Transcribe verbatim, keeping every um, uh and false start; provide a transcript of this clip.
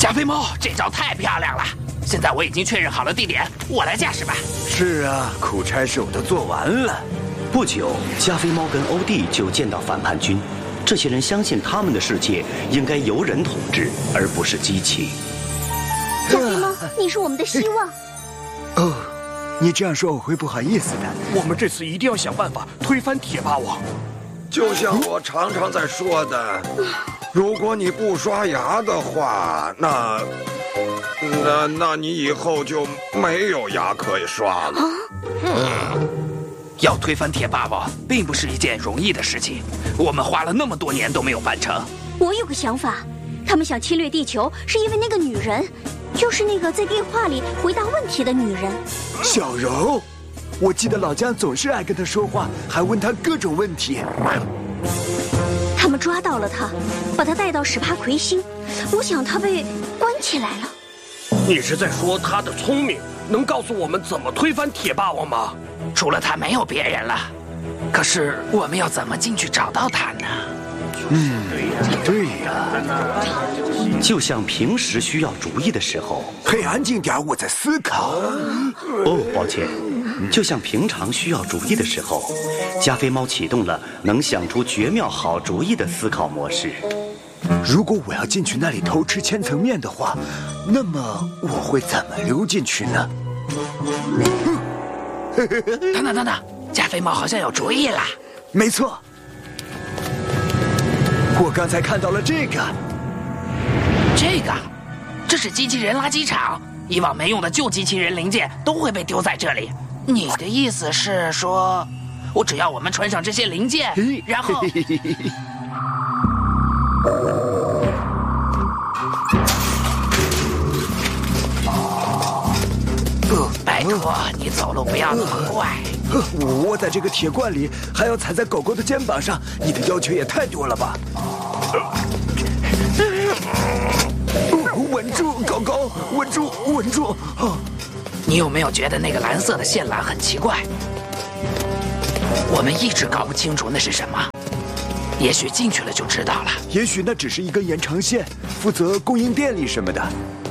加菲猫，这招太漂亮了！现在我已经确认好了地点，我来驾驶吧。 是啊，苦差事我都做完了。 不久，加菲猫跟欧弟就见到反叛军。这些人相信他们的世界应该由人统治，而不是机器。 加菲猫，你是我们的希望。 哦，你这样说我会不好意思的。 我们这次一定要想办法推翻铁霸王。 就像我常常在说的，如果你不刷牙的话，那那那你以后就没有牙可以刷了。 嗯，要推翻铁霸王并不是一件容易的事情，我们花了那么多年都没有办成。 我有个想法，他们想侵略地球是因为那个女人，就是那个在电话里回答问题的女人。 小柔，我记得老姜总是爱跟她说话，还问她各种问题。 他们抓到了她，把她带到史帕奎星，我想她被关起来了。 你是在说她的聪明能告诉我们怎么推翻铁霸王吗？ 除了他没有别人了。可是我们要怎么进去找到他呢？ 嗯，对呀。 就像平时需要主意的时候， 嘿，安静点，我在思考。 哦，抱歉。就像平常需要主意的时候，加菲猫启动了能想出绝妙好主意的思考模式。 如果我要进去那里偷吃千层面的话，那么我会怎么溜进去呢？ 等等等等，加菲猫好像有主意了。 没错，我刚才看到了这个。 这个，这是机器人垃圾场。以往没用的旧机器人零件都会被丢在这里。你的意思是说，我只要我们穿上这些零件，然后……呃，拜托你走路不要那么快。 我窝在这个铁罐里，还要踩在狗狗的肩膀上，你的要求也太多了吧？稳住，狗狗，稳住，稳住！啊， 你有没有觉得那个蓝色的线缆很奇怪？我们一直搞不清楚那是什么，也许进去了就知道了。 也许那只是一根延长线，负责供应电力什么的。